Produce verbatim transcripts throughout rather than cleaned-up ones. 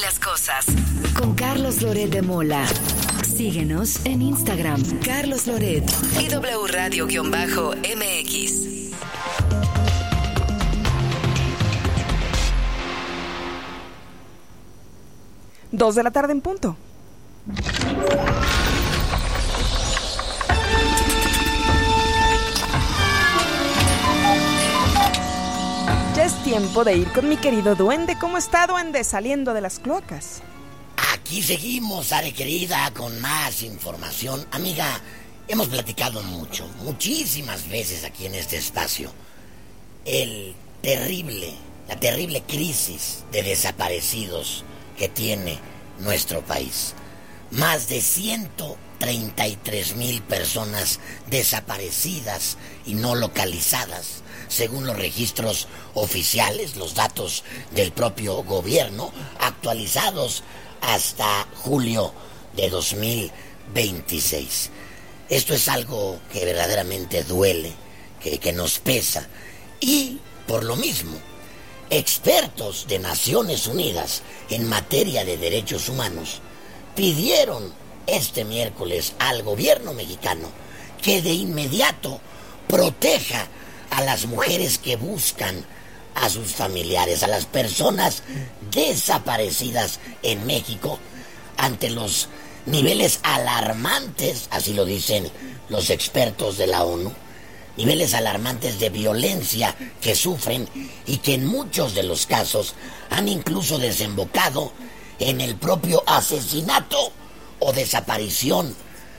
las cosas. Con Carlos Loret de Mola. Síguenos en Instagram, Carlos Loret y W Radio-M X. Dos de la tarde en punto. Ya es tiempo de ir con mi querido duende. ¿Cómo está, duende? Saliendo de las cloacas. Aquí seguimos, Are querida, con más información. Amiga, hemos platicado mucho, muchísimas veces aquí en este espacio. El terrible, la terrible crisis de desaparecidos que tiene nuestro país. Más de ciento treinta y tres mil personas desaparecidas y no localizadas, según los registros oficiales, los datos del propio gobierno, actualizados hasta julio de dos mil veintiséis. Esto es algo que verdaderamente duele, que, que nos pesa. Y por lo mismo, expertos de Naciones Unidas en materia de derechos humanos pidieron este miércoles al gobierno mexicano que de inmediato proteja a las mujeres que buscan a sus familiares, a las personas desaparecidas en México, ante los niveles alarmantes, así lo dicen los expertos de la ONU, niveles alarmantes de violencia que sufren y que en muchos de los casos han incluso desembocado en el propio asesinato o desaparición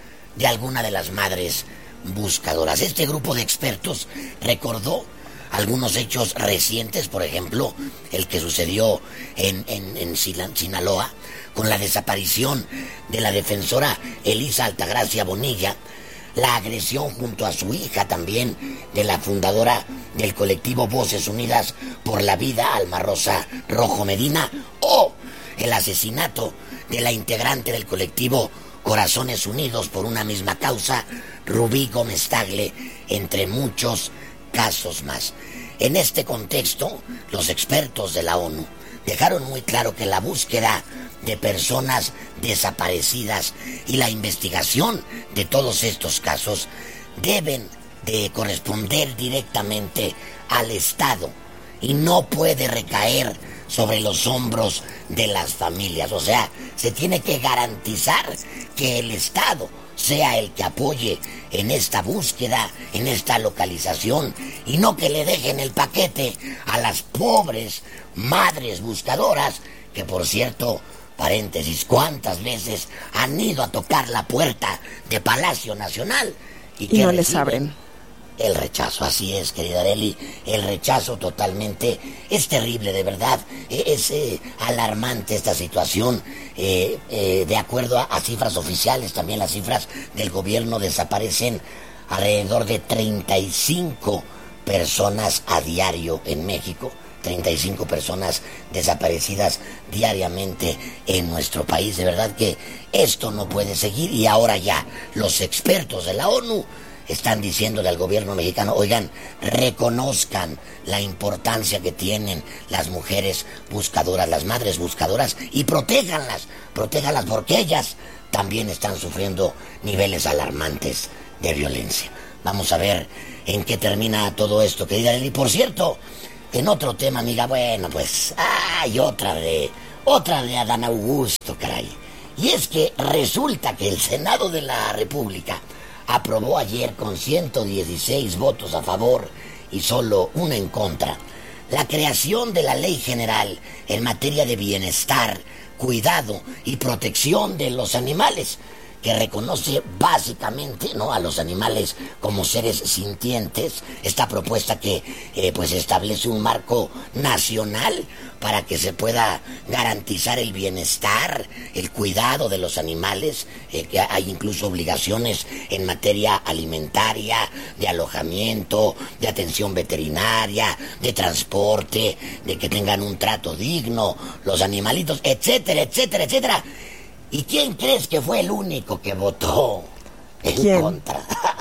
de alguna de las madres buscadoras. Este grupo de expertos recordó algunos hechos recientes, por ejemplo, el que sucedió en, en, en Sinaloa, con la desaparición de la defensora Elisa Altagracia Bonilla, la agresión junto a su hija también de la fundadora del colectivo Voces Unidas por la Vida, Alma Rosa Rojo Medina, o el asesinato de la integrante del colectivo Corazones Unidos por una misma causa, Rubí Gómez Tagle, entre muchos casos más. En este contexto, los expertos de la ONU dejaron muy claro que la búsqueda de personas desaparecidas y la investigación de todos estos casos deben de corresponder directamente al Estado y no puede recaer sobre los hombros de las familias. O sea, se tiene que garantizar que el Estado sea el que apoye en esta búsqueda, en esta localización, y no que le dejen el paquete a las pobres madres buscadoras, que por cierto, paréntesis, cuántas veces han ido a tocar la puerta de Palacio Nacional y, y no les abren. El rechazo, así es, querida Arely, el rechazo totalmente, es terrible, de verdad, es eh, alarmante esta situación. Eh, eh, de acuerdo a, a cifras oficiales, también las cifras del gobierno, desaparecen alrededor de treinta y cinco personas a diario en México, treinta y cinco personas desaparecidas diariamente en nuestro país. De verdad que esto no puede seguir, y ahora ya los expertos de la ONU están diciéndole al gobierno mexicano: oigan, reconozcan la importancia que tienen las mujeres buscadoras, las madres buscadoras, y protéjanlas, protéjanlas porque ellas también están sufriendo niveles alarmantes de violencia. Vamos a ver en qué termina todo esto, querida Arely. Por cierto, en otro tema, amiga, bueno, pues hay otra de, otra de Adán Augusto, caray. Y es que resulta que el Senado de la República aprobó ayer con ciento dieciséis votos a favor y solo uno en contra la creación de la Ley General en materia de bienestar, cuidado y protección de los animales, que reconoce básicamente, ¿no?, a los animales como seres sintientes. Esta propuesta que eh, pues establece un marco nacional para que se pueda garantizar el bienestar, el cuidado de los animales, eh, que hay incluso obligaciones en materia alimentaria, de alojamiento, de atención veterinaria, de transporte, de que tengan un trato digno los animalitos, etcétera, etcétera, etcétera. ¿Y quién crees que fue el único que votó en ¿Quién? contra?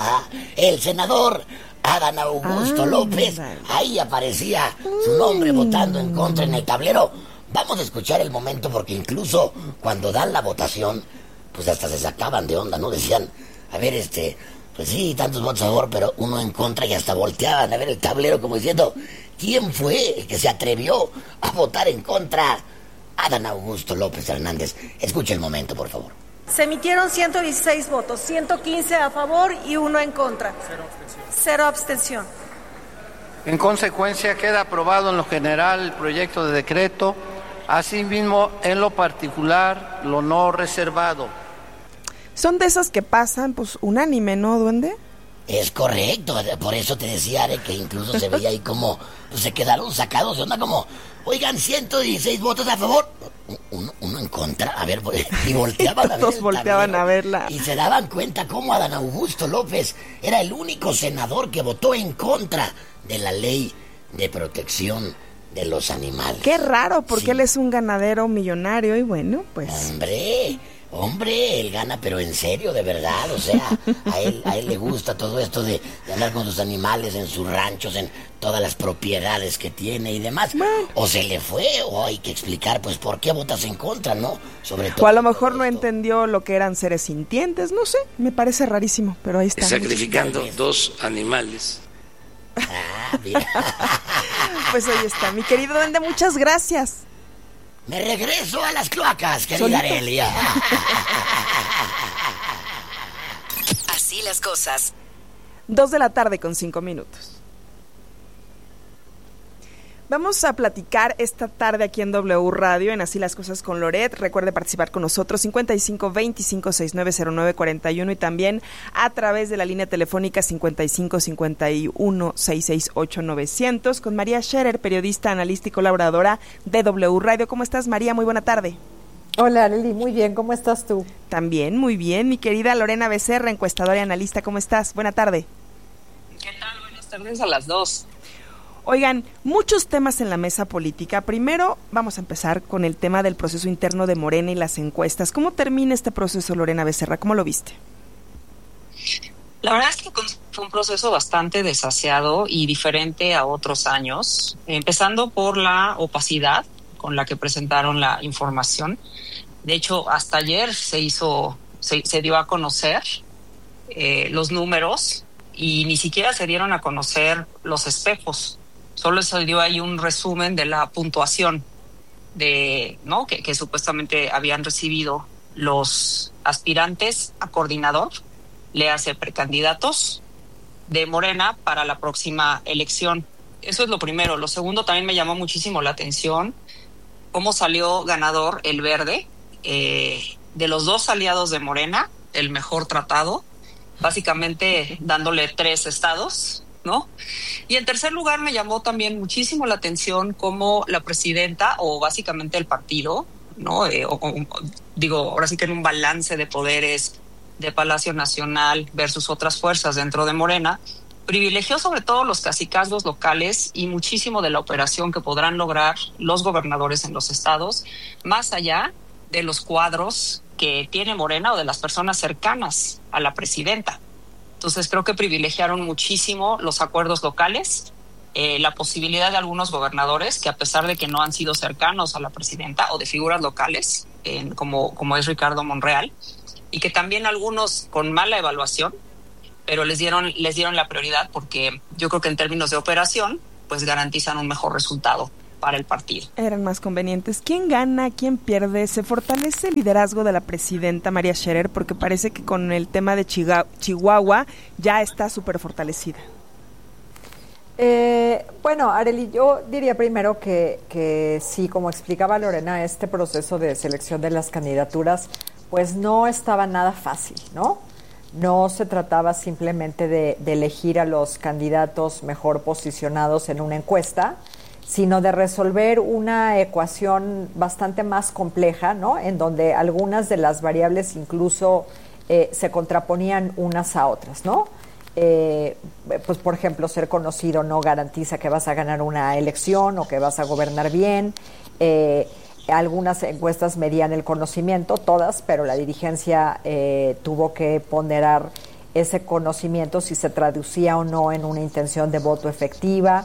El senador Adán Augusto ah, López. Ahí aparecía su nombre votando en contra en el tablero, vamos a escuchar el momento porque incluso cuando dan la votación, pues hasta se sacaban de onda, ¿no? Decían, a ver, este, pues sí, tantos votos a favor, pero uno en contra y hasta volteaban a ver el tablero como diciendo, ¿quién fue el que se atrevió a votar en contra? Adán Augusto López Hernández. Escuche el momento, por favor. Se emitieron ciento dieciséis votos, ciento quince a favor y uno en contra. Cero abstención. Cero abstención. En consecuencia, queda aprobado en lo general el proyecto de decreto, asimismo, en lo particular, lo no reservado. Son de esas que pasan, pues, unánime, ¿no, Duende? Es correcto, por eso te decía, Are, que incluso se veía ahí como, pues se quedaron sacados de onda como, oigan, ciento dieciséis votos a favor, uno, uno en contra, a ver, y volteaban a ver. Todos volteaban tablero, a verla. Y se daban cuenta cómo Adán Augusto López era el único senador que votó en contra de la ley de protección de los animales. Qué raro, porque sí. Él es un ganadero millonario y bueno, pues... Hombre... Hombre, él gana, pero en serio, de verdad, o sea, a él, a él le gusta todo esto de, de andar con sus animales en sus ranchos, en todas las propiedades que tiene y demás. Bueno. O se le fue, o hay que explicar, pues, por qué votas en contra, ¿no? Sobre todo. O a lo mejor no entendió lo que eran seres sintientes, no sé, me parece rarísimo, pero ahí está. Sacrificando dos animales. Ah, mira. Pues ahí está, mi querido Duende, muchas gracias. Me regreso a las cloacas, querida Arelia. Así las cosas. Dos de la tarde con cinco minutos. Vamos a platicar esta tarde aquí en W Radio, en Así las Cosas con Loret. Recuerde participar con nosotros, cincuenta y cinco veinticinco sesenta y nueve cero nueve cuarenta y uno, y también a través de la línea telefónica cincuenta y cinco cincuenta y uno sesenta y seis ocho novecientos, con María Scherer, periodista, analista y colaboradora de W Radio. ¿Cómo estás, María? Muy buena tarde. Hola, Arely, muy bien, ¿cómo estás tú? También, muy bien. Mi querida Lorena Becerra, encuestadora y analista, ¿cómo estás? Buena tarde. ¿Qué tal? Buenas tardes a las dos. Oigan, muchos temas en la mesa política. Primero, vamos a empezar con el tema del proceso interno de Morena y las encuestas. ¿Cómo termina este proceso, Lorena Becerra? ¿Cómo lo viste? La verdad es que fue un proceso bastante desaseado y diferente a otros años, empezando por la opacidad con la que presentaron la información. De hecho, hasta ayer se hizo, se, se dio a conocer eh, los números y ni siquiera se dieron a conocer los espejos. Solo se dio ahí un resumen de la puntuación de, ¿no? que, que supuestamente habían recibido los aspirantes a coordinador, le hace precandidatos de Morena para la próxima elección. Eso es lo primero. Lo segundo, también me llamó muchísimo la atención cómo salió ganador el Verde, eh, de los dos aliados de Morena, el mejor tratado, básicamente dándole tres estados, ¿no? Y en tercer lugar me llamó también muchísimo la atención cómo la presidenta, o básicamente el partido, ¿no? Eh, o, o, digo, ahora sí que en un balance de poderes de Palacio Nacional versus otras fuerzas dentro de Morena, privilegió sobre todo los cacicazgos locales y muchísimo de la operación que podrán lograr los gobernadores en los estados, más allá de los cuadros que tiene Morena o de las personas cercanas a la presidenta. Entonces creo que privilegiaron muchísimo los acuerdos locales, eh, la posibilidad de algunos gobernadores que, a pesar de que no han sido cercanos a la presidenta, o de figuras locales, eh, como, como es Ricardo Monreal, y que también algunos con mala evaluación, pero les dieron, les dieron la prioridad porque yo creo que en términos de operación, pues garantizan un mejor resultado para el partido. Eran más convenientes. ¿Quién gana? ¿Quién pierde? ¿Se fortalece el liderazgo de la presidenta María Scherer? Porque parece que con el tema de Chiga- Chihuahua ya está súper fortalecida. Eh, bueno, Arely, yo diría primero que, que sí, como explicaba Lorena, este proceso de selección de las candidaturas, pues no estaba nada fácil, ¿no? No se trataba simplemente de, de elegir a los candidatos mejor posicionados en una encuesta, sino de resolver una ecuación bastante más compleja, ¿no? En donde algunas de las variables incluso eh, se contraponían unas a otras, ¿no? Eh, pues, por ejemplo, ser conocido no garantiza que vas a ganar una elección o que vas a gobernar bien. Eh, algunas encuestas medían el conocimiento, todas, pero la dirigencia eh, tuvo que ponderar ese conocimiento si se traducía o no en una intención de voto efectiva.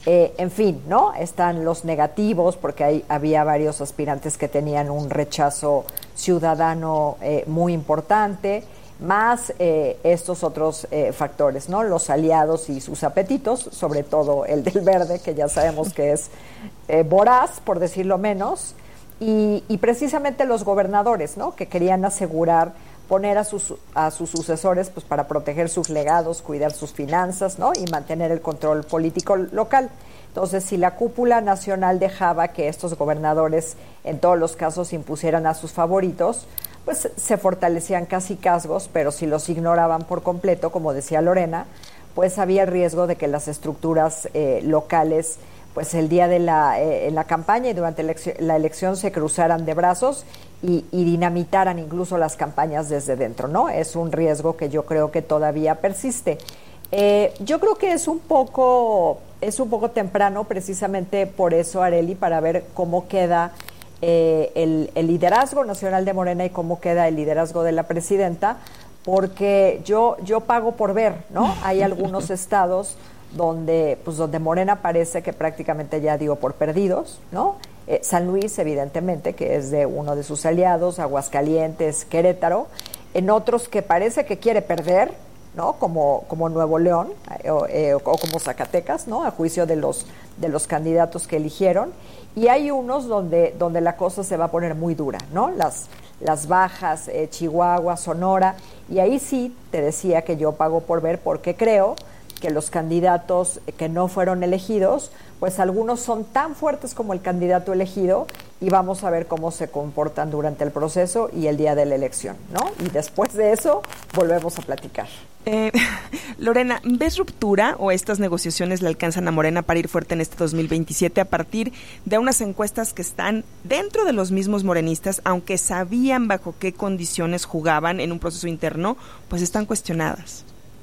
Eh, en fin, ¿no? Están los negativos, porque hay, había varios aspirantes que tenían un rechazo ciudadano eh, muy importante, más eh, estos otros eh, factores, ¿no? Los aliados y sus apetitos, sobre todo el del verde, que ya sabemos que es eh, voraz, por decirlo menos, y, y precisamente los gobernadores, ¿no? Que querían asegurar poner a sus, a sus sucesores pues para proteger sus legados, cuidar sus finanzas, ¿no? Y mantener el control político local. Entonces, si la cúpula nacional dejaba que estos gobernadores en todos los casos impusieran a sus favoritos, pues se fortalecían cacicazgos, pero si los ignoraban por completo, como decía Lorena, pues había el riesgo de que las estructuras eh, locales, pues el día de la, eh, en la campaña y durante la elección, la elección se cruzaran de brazos y, y dinamitaran incluso las campañas desde dentro, ¿no? Es un riesgo que yo creo que todavía persiste. Eh, yo creo que es un poco es un poco temprano, precisamente por eso, Arely, para ver cómo queda eh, el, el liderazgo nacional de Morena y cómo queda el liderazgo de la presidenta, porque yo yo pago por ver, ¿no? Hay algunos estados donde pues donde Morena parece que prácticamente ya dio por perdidos, ¿no? Eh, San Luis, evidentemente, que es de uno de sus aliados, Aguascalientes, Querétaro, en otros que parece que quiere perder, ¿no? Como, como Nuevo León eh, o, eh, o como Zacatecas, ¿no? A juicio de los de los candidatos que eligieron, y hay unos donde donde la cosa se va a poner muy dura, ¿no? Las las bajas, eh, Chihuahua, Sonora, y ahí sí te decía que yo pago por ver, porque creo que los candidatos que no fueron elegidos, pues algunos son tan fuertes como el candidato elegido, y vamos a ver cómo se comportan durante el proceso y el día de la elección, ¿no? Y después de eso volvemos a platicar. Eh, Lorena, ¿ves ruptura o estas negociaciones le alcanzan a Morena para ir fuerte en este dos mil veintisiete a partir de unas encuestas que están dentro de los mismos morenistas, aunque sabían bajo qué condiciones jugaban en un proceso interno, pues están cuestionadas?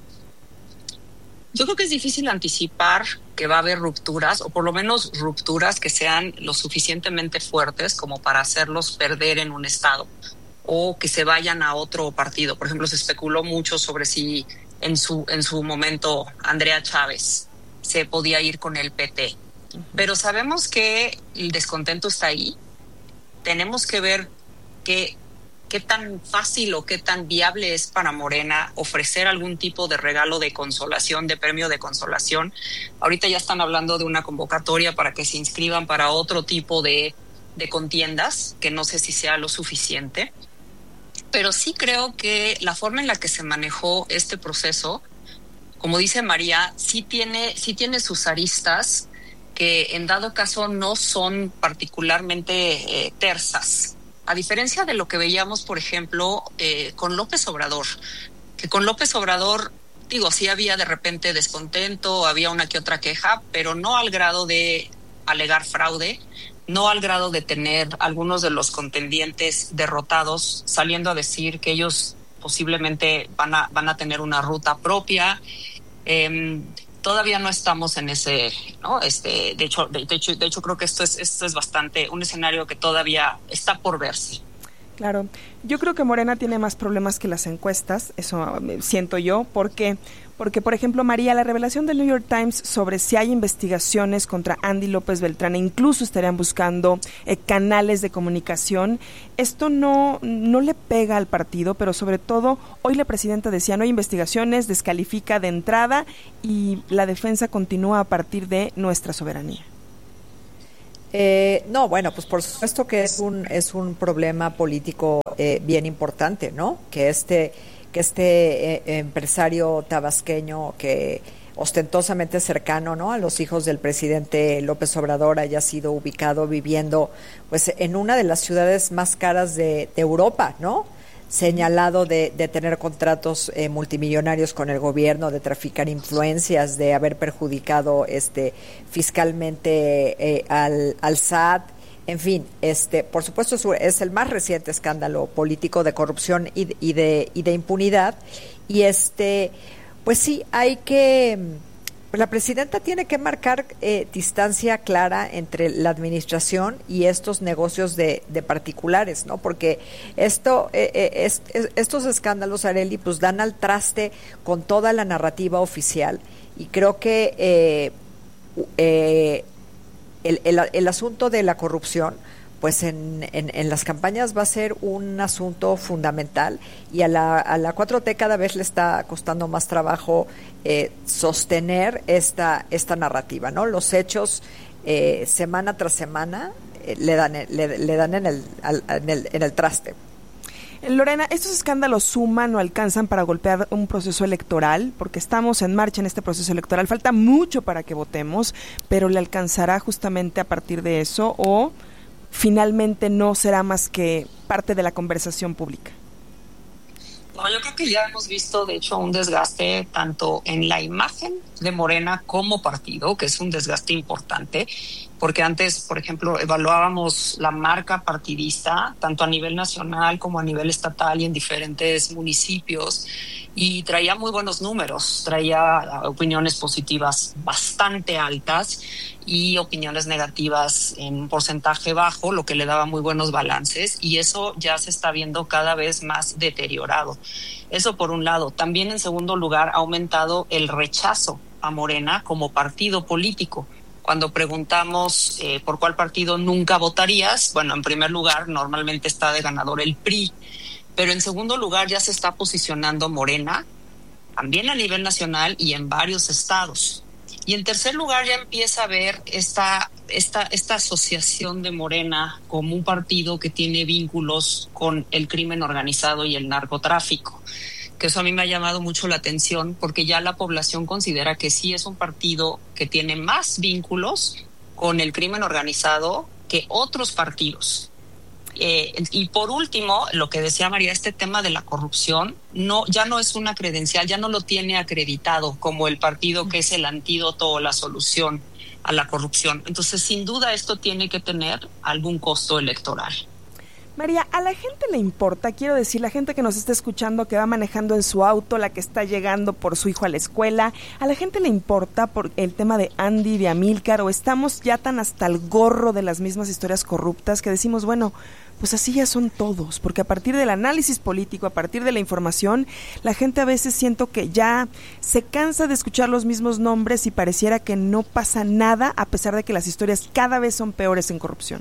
Yo creo que es difícil anticipar que va a haber rupturas, o por lo menos rupturas que sean lo suficientemente fuertes como para hacerlos perder en un estado o que se vayan a otro partido. Por ejemplo, se especuló mucho sobre si en su en su momento Andrea Chávez se podía ir con el P T. Pero sabemos que el descontento está ahí. Tenemos que ver qué qué tan fácil o qué tan viable es para Morena ofrecer algún tipo de regalo de consolación, de premio de consolación. Ahorita ya están hablando de una convocatoria para que se inscriban para otro tipo de, de contiendas, que no sé si sea lo suficiente. Pero sí creo que la forma en la que se manejó este proceso, como dice María, sí tiene, sí tiene sus aristas que en dado caso no son particularmente eh, tersas. A diferencia de lo que veíamos, por ejemplo, eh, con López Obrador, que con López Obrador, digo, sí había de repente descontento, había una que otra queja, pero no al grado de alegar fraude, no al grado de tener algunos de los contendientes derrotados saliendo a decir que ellos posiblemente van a, van a tener una ruta propia. Eh, Todavía no estamos en ese, ¿no? Este, de hecho, de, de hecho, de hecho creo que esto es, esto es bastante un escenario que todavía está por verse. Claro, yo creo que Morena tiene más problemas que las encuestas, eso siento yo, porque porque por ejemplo, María, la revelación del New York Times sobre si hay investigaciones contra Andy López Beltrán e incluso estarían buscando eh, canales de comunicación, esto no no le pega al partido, pero sobre todo hoy la presidenta decía no hay investigaciones, descalifica de entrada y la defensa continúa a partir de nuestra soberanía. Eh, no, bueno, pues por supuesto que es un es un problema político eh, bien importante, ¿no? Que este que este eh, empresario tabasqueño que ostentosamente cercano, ¿no?, a los hijos del presidente López Obrador haya sido ubicado viviendo, pues, en una de las ciudades más caras de, de Europa, ¿no? Señalado de, de tener contratos eh, multimillonarios con el gobierno, de traficar influencias, de haber perjudicado este fiscalmente eh, al, al S A T, en fin, este, por supuesto es, es el más reciente escándalo político de corrupción y, y de y de impunidad, y este, pues sí, hay que la presidenta tiene que marcar eh, distancia clara entre la administración y estos negocios de, de particulares, ¿no? Porque esto, eh, eh, es, es, estos escándalos, Arely, pues dan al traste con toda la narrativa oficial, y creo que eh, eh, el, el, el asunto de la corrupción, pues en, en, en las campañas va a ser un asunto fundamental, y a la, a la cuatro T cada vez le está costando más trabajo eh, sostener esta, esta narrativa, ¿no? Los hechos eh, semana tras semana eh, le dan, le, le dan en, el, al, en, el, en el traste. Lorena, ¿estos escándalos suman o alcanzan para golpear un proceso electoral? Porque estamos en marcha en este proceso electoral, falta mucho para que votemos, pero ¿le alcanzará justamente a partir de eso o finalmente no será más que parte de la conversación pública? No, yo creo que ya hemos visto, de hecho, un desgaste tanto en la imagen de Morena como partido, que es un desgaste importante, porque antes, por ejemplo, evaluábamos la marca partidista, tanto a nivel nacional como a nivel estatal y en diferentes municipios, y traía muy buenos números, traía opiniones positivas bastante altas y opiniones negativas en un porcentaje bajo, lo que le daba muy buenos balances, y eso ya se está viendo cada vez más deteriorado. Eso por un lado. También, en segundo lugar, ha aumentado el rechazo a Morena como partido político. Cuando preguntamos eh, por cuál partido nunca votarías, bueno, en primer lugar, normalmente está de ganador el P R I, pero en segundo lugar ya se está posicionando Morena, también a nivel nacional y en varios estados. Y en tercer lugar ya empieza a ver esta, esta, esta asociación de Morena como un partido que tiene vínculos con el crimen organizado y el narcotráfico, que eso a mí me ha llamado mucho la atención, porque ya la población considera que sí es un partido que tiene más vínculos con el crimen organizado que otros partidos. Eh, y por último, lo que decía María, este tema de la corrupción no, ya no es una credencial, ya no lo tiene acreditado como el partido que es el antídoto o la solución a la corrupción. Entonces, sin duda, esto tiene que tener algún costo electoral. María, ¿a la gente le importa? Quiero decir, la gente que nos está escuchando, que va manejando en su auto, la que está llegando por su hijo a la escuela, ¿a la gente le importa por el tema de Andy, de Amílcar, o estamos ya tan hasta el gorro de las mismas historias corruptas que decimos, bueno, pues así ya son todos? Porque a partir del análisis político, a partir de la información, la gente a veces siento que ya se cansa de escuchar los mismos nombres y pareciera que no pasa nada, a pesar de que las historias cada vez son peores en corrupción.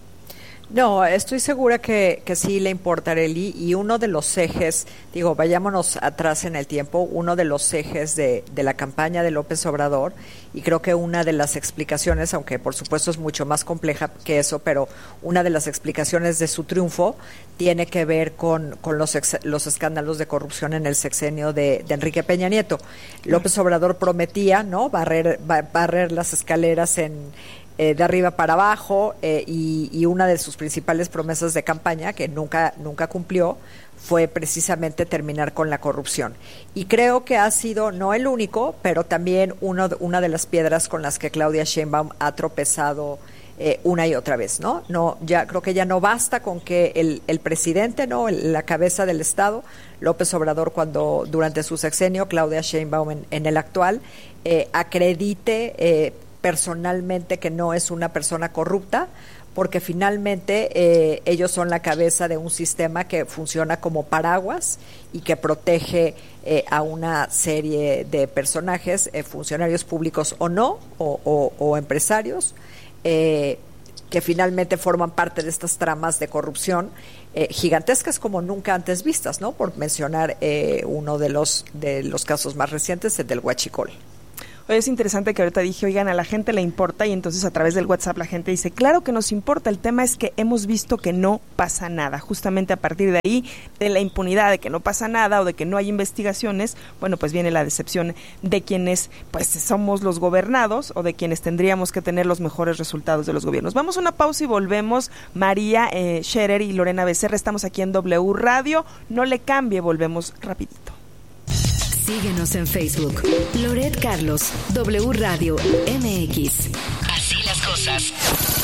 No, estoy segura que, que sí le importa, Arely, y uno de los ejes, digo, vayámonos atrás en el tiempo, uno de los ejes de, de la campaña de López Obrador, y creo que una de las explicaciones, aunque por supuesto es mucho más compleja que eso, pero una de las explicaciones de su triunfo tiene que ver con, con los, ex, los escándalos de corrupción en el sexenio de, de Enrique Peña Nieto. López Obrador prometía, ¿no?, barrer, barrer las escaleras en Eh, de arriba para abajo, eh, y, y una de sus principales promesas de campaña, que nunca, nunca cumplió, fue precisamente terminar con la corrupción. Y creo que ha sido, no el único, pero también uno, una de las piedras con las que Claudia Sheinbaum ha tropezado eh, una y otra vez, ¿no? No, ya creo que ya no basta con que el, el presidente, ¿no?, el, la cabeza del Estado, López Obrador, cuando durante su sexenio, Claudia Sheinbaum en, en el actual, eh, acredite eh, personalmente que no es una persona corrupta, porque finalmente eh, ellos son la cabeza de un sistema que funciona como paraguas y que protege eh, a una serie de personajes, eh, funcionarios públicos o no, o, o, o empresarios, eh, que finalmente forman parte de estas tramas de corrupción eh, gigantescas como nunca antes vistas, ¿no? Por mencionar eh, uno de los, de los casos más recientes, el del Huachicol. Es interesante que ahorita dije, oigan, a la gente le importa, y entonces a través del WhatsApp la gente dice, claro que nos importa, el tema es que hemos visto que no pasa nada. Justamente a partir de ahí, de la impunidad, de que no pasa nada o de que no hay investigaciones, bueno, pues viene la decepción de quienes pues somos los gobernados o de quienes tendríamos que tener los mejores resultados de los gobiernos. Vamos a una pausa y volvemos. María eh, Scherer y Lorena Becerra, estamos aquí en W Radio, no le cambie, volvemos rapidito. Síguenos en Facebook, Loret Carlos, W Radio M X. Así las cosas.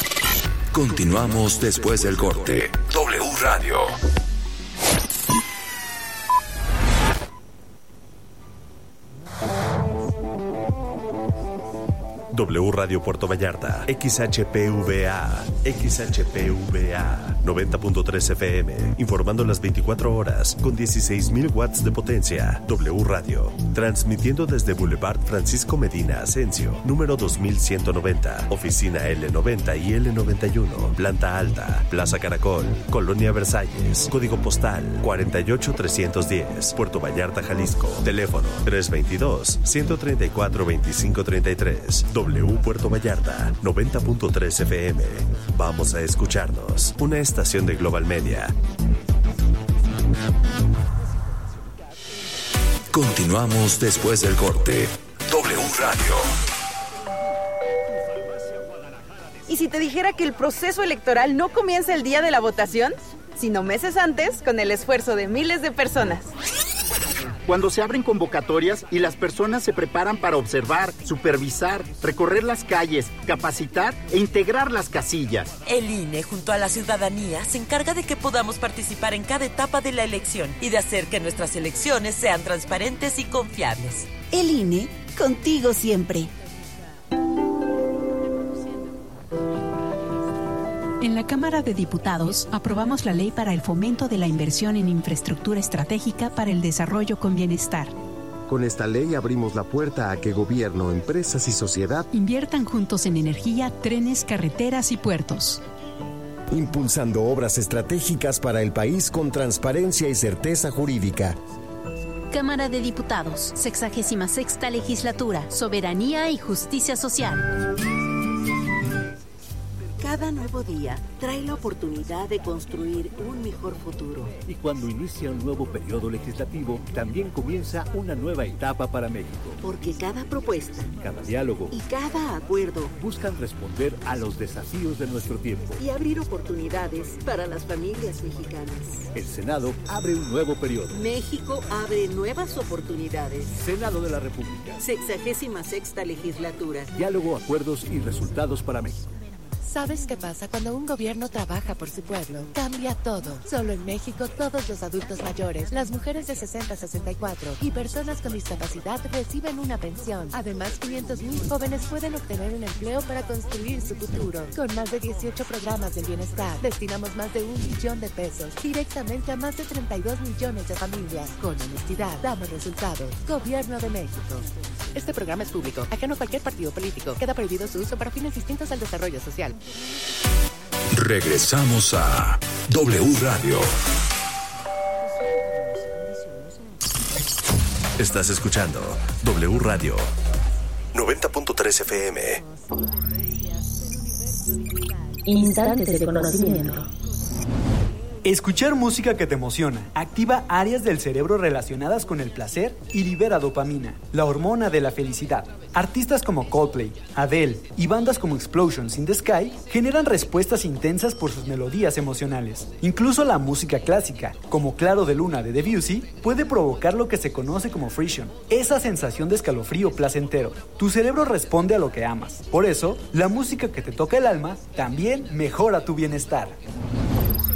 Continuamos después del corte. W Radio. W Radio Puerto Vallarta, X H P V A, X H P V A, noventa punto tres F M, informando las veinticuatro horas con dieciséis mil watts de potencia. W Radio, transmitiendo desde Boulevard Francisco Medina Asensio, número dos mil ciento noventa, oficina L noventa y L noventa y uno, planta alta, Plaza Caracol, Colonia Versalles, código postal cuarenta y ocho trescientos diez, Puerto Vallarta, Jalisco, teléfono tres veintidós, ciento treinta y cuatro, veinticinco treinta y tres. W Puerto Vallarta, noventa punto tres F M. Vamos a escucharnos. Una estación de Global Media. Continuamos después del corte. W Radio. ¿Y si te dijera que el proceso electoral no comienza el día de la votación, sino meses antes, con el esfuerzo de miles de personas? Cuando se abren convocatorias y las personas se preparan para observar, supervisar, recorrer las calles, capacitar e integrar las casillas. El I N E, junto a la ciudadanía, se encarga de que podamos participar en cada etapa de la elección y de hacer que nuestras elecciones sean transparentes y confiables. El I N E, contigo siempre. En la Cámara de Diputados aprobamos la ley para el fomento de la inversión en infraestructura estratégica para el desarrollo con bienestar. Con esta ley abrimos la puerta a que gobierno, empresas y sociedad inviertan juntos en energía, trenes, carreteras y puertos. Impulsando obras estratégicas para el país con transparencia y certeza jurídica. Cámara de Diputados, sexagésima sexta legislatura, soberanía y justicia social. Cada nuevo día trae la oportunidad de construir un mejor futuro. Y cuando inicia un nuevo periodo legislativo, también comienza una nueva etapa para México. Porque cada propuesta, cada diálogo y cada acuerdo buscan responder a los desafíos de nuestro tiempo y abrir oportunidades para las familias mexicanas. El Senado abre un nuevo periodo. México abre nuevas oportunidades. Senado de la República. Sexagésima sexta legislatura. Diálogo, acuerdos y resultados para México. ¿Sabes qué pasa cuando un gobierno trabaja por su pueblo? Cambia todo. Solo en México, todos los adultos mayores, las mujeres de sesenta a sesenta y cuatro y personas con discapacidad reciben una pensión. Además, quinientos mil jóvenes pueden obtener un empleo para construir su futuro. Con más de dieciocho programas del bienestar, destinamos más de un millón de pesos directamente a más de treinta y dos millones de familias. Con honestidad, damos resultados. Gobierno de México. Este programa es público, ajeno a cualquier partido político. Queda prohibido su uso para fines distintos al desarrollo social. Regresamos a W Radio. Estás escuchando W Radio noventa punto tres F M. Instantes de conocimiento. Escuchar música que te emociona activa áreas del cerebro relacionadas con el placer y libera dopamina, la hormona de la felicidad. Artistas como Coldplay, Adele y bandas como Explosions in the Sky generan respuestas intensas por sus melodías emocionales. Incluso la música clásica, como Claro de Luna de Debussy, puede provocar lo que se conoce como frisson, esa sensación de escalofrío placentero. Tu cerebro responde a lo que amas. Por eso, la música que te toca el alma también mejora tu bienestar.